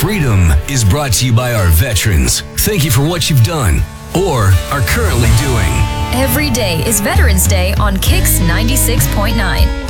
Freedom is brought to you by our veterans. Thank you for what you've done or are currently doing. Every day is Veterans Day on Kix 96.9.